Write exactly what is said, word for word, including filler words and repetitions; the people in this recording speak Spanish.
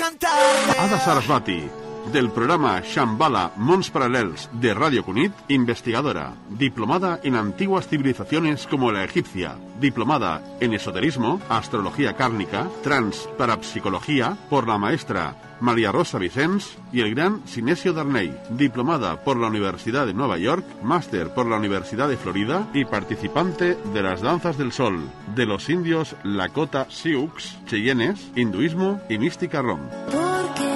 cantarte. Ada Sarasvati, del programa Shambhala Mons Paral·lels de Radio Cunit, investigadora, diplomada en antiguas civilizaciones como la egipcia, diplomada en esoterismo, astrología kármica, transparapsicología por la maestra María Rosa Vicens y el gran Sinesio Darney, diplomada por la Universidad de Nueva York, máster por la Universidad de Florida y participante de las danzas del sol, de los indios Lakota Sioux, Cheyennes, hinduismo y mística rom.